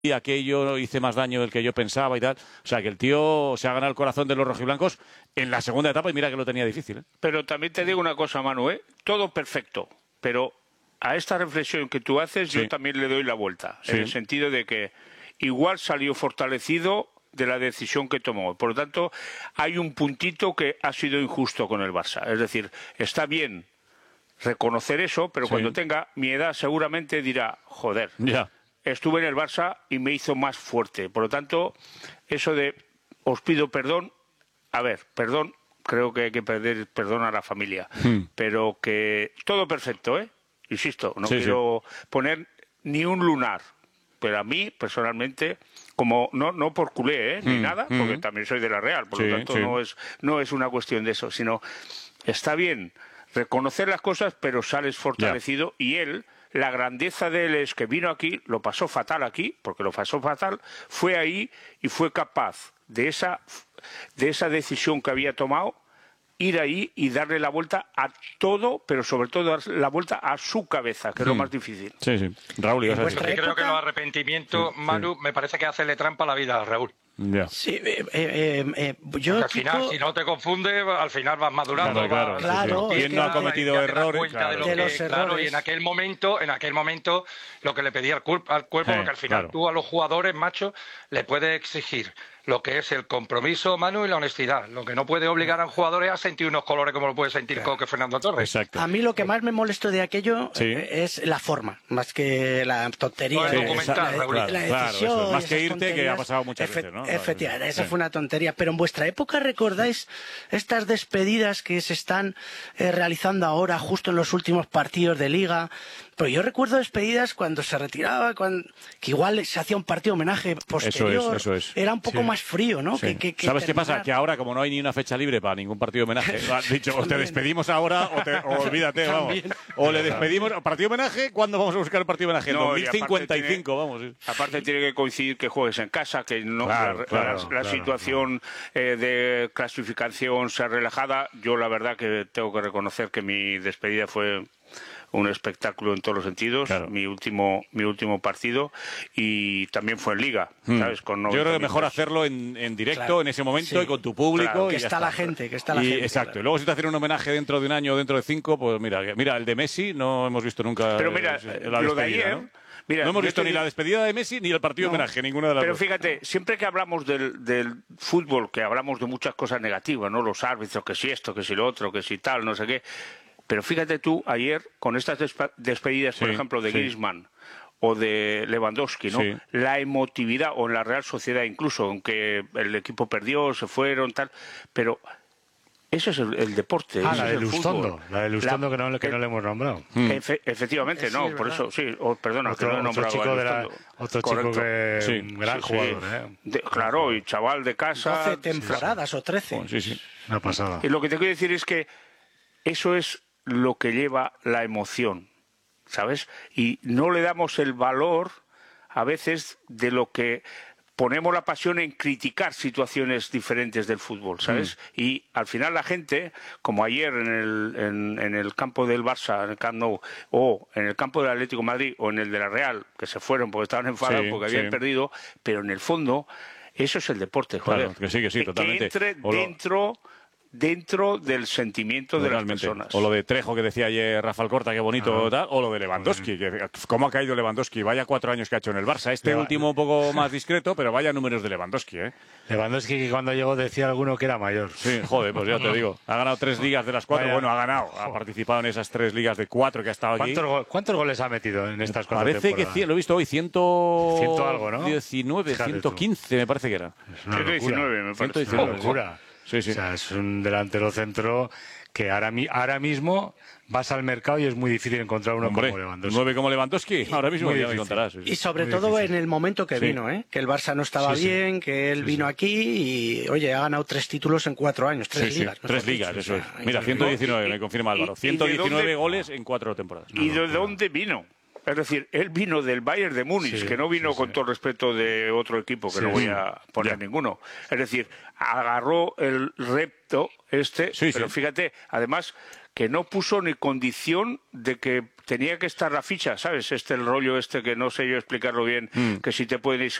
y aquello hice más daño del que yo pensaba y tal. O sea, que el tío se ha ganado el corazón de los rojiblancos en la segunda etapa y mira que lo tenía difícil, ¿eh? Pero también te digo una cosa, Manu, todo perfecto, pero a esta reflexión que tú haces yo también le doy la vuelta, en el sentido de que igual salió fortalecido de la decisión que tomó. Por lo tanto, hay un puntito que ha sido injusto con el Barça. Es decir, está bien reconocer eso, pero cuando tenga mi edad seguramente dirá, joder, estuve en el Barça y me hizo más fuerte. Por lo tanto, eso de os pido perdón, a ver, perdón, creo que hay que pedir perdón a la familia, pero que todo perfecto, insisto, no quiero poner ni un lunar, pero a mí personalmente, como no por culé, ni nada, porque también soy de la Real, por lo tanto no es una cuestión de eso, sino está bien reconocer las cosas, pero sales fortalecido y él, la grandeza de él es que vino aquí, lo pasó fatal aquí, porque lo pasó fatal, fue ahí y fue capaz de esa decisión que había tomado, ir ahí y darle la vuelta a todo, pero sobre todo dar la vuelta a su cabeza, que es lo más difícil. Sí. Raúl, yo creo que los arrepentimientos, Manu, me parece que hacerle trampa a la vida a Raúl. Sí, yo al final, si no te confundes, al final vas madurando. Claro. ¿Quién no ha cometido errores? Claro, y en aquel momento, lo que le pedía al cuerpo, porque al final tú a los jugadores, macho, le puedes exigir lo que es el compromiso, Manu, y la honestidad. Lo que no puede obligar a un jugador es a sentir unos colores como lo puede sentir Coque Fernando Torres. Exacto. A mí lo que más me molestó de aquello es la forma, más que la tontería. La decisión, más que irte, que ha pasado muchas veces, ¿no? Efectivamente, esa fue una tontería. Pero en vuestra época, ¿recordáis estas despedidas que se están realizando ahora, justo en los últimos partidos de Liga? Pero yo recuerdo despedidas cuando se retiraba, que igual se hacía un partido homenaje posterior. Eso es. Era un poco más frío, ¿no? Sí. ¿Sabes qué pasa? Que ahora, como no hay ni una fecha libre para ningún partido homenaje, has dicho, o te despedimos ahora o olvídate, vamos. O le despedimos. ¿Partido homenaje? ¿Cuándo vamos a buscar el partido homenaje? En 2055, vamos. Aparte tiene que coincidir que juegues en casa, que no la situación de clasificación sea relajada. Yo la verdad que tengo que reconocer que mi despedida fue un espectáculo en todos los sentidos, mi último partido, y también fue en Liga, ¿sabes? Con yo creo que mejor hacerlo en directo, en ese momento, y con tu público. Que está la gente, Exacto, y luego si te hacen un homenaje dentro de un año o dentro de 5, pues mira, el de Messi no hemos visto nunca. Pero mira, lo de ayer... ¿no? Mira, no hemos visto ni la despedida de Messi ni el partido homenaje, ninguna de las dos. Pero fíjate, siempre que hablamos del fútbol, que hablamos de muchas cosas negativas, ¿no? Los árbitros, que si esto, que si lo otro, que si tal, no sé qué. Pero fíjate tú, ayer, con estas despedidas, por ejemplo, de Griezmann o de Lewandowski, ¿no? La emotividad, o en la Real Sociedad incluso, aunque el equipo perdió, se fueron, tal, pero eso es el deporte. La de Lustondo, que no le hemos nombrado. Efectivamente, por eso, perdona, que no he nombrado otro chico que un gran jugador. Claro, y chaval de casa. 12 temporadas o 13. Una pasada. Y lo que te quiero decir es que eso es lo que lleva la emoción, ¿sabes? Y no le damos el valor a veces de lo que ponemos la pasión en criticar situaciones diferentes del fútbol, ¿sabes? Y al final la gente, como ayer en el campo del Barça, en el Camp Nou, o en el campo del Atlético de Madrid, o en el de la Real, que se fueron porque estaban enfadados porque habían perdido, pero en el fondo eso es el deporte, joder. Claro, que sí, totalmente. Que entre dentro del sentimiento de las personas. O lo de Trejo que decía ayer Rafa Alcorta, qué bonito, tal, o lo de Lewandowski, que cómo ha caído Lewandowski, vaya 4 años que ha hecho en el Barça, último un poco más discreto, pero vaya números de Lewandowski, Lewandowski, que cuando llegó decía alguno que era mayor. Sí, joder, pues ya te digo, ha ganado 3 ligas de las 4, ha ganado, ha participado en esas 3 ligas de 4 que ha estado aquí. ¿Cuántos goles ha metido en estas 4 temporadas? Parece que lo he visto hoy, 100 algo, ¿no? 19, 115 me parece que era. 119 me parece. 119, una locura. Sí. O sea, es un delantero centro que ahora mismo vas al mercado y es muy difícil encontrar uno como Lewandowski. 9 como Lewandowski, ahora mismo ya me encontrarás. Y sobre todo en el momento que vino, que el Barça no estaba bien, que él vino aquí y, oye, ha ganado 3 títulos en 4 años, 3 ligas. 3 ligas, eso es. Mira, 119, me confirma Álvaro. 119 goles en 4 temporadas. ¿Y de dónde vino? Es decir, él vino del Bayern de Múnich, que no vino con todo el respeto de otro equipo, que no voy a poner ninguno. Es decir, agarró el repto pero fíjate, además, que no puso ni condición de que tenía que estar la ficha, ¿sabes? El rollo que no sé yo explicarlo bien, que si te puedes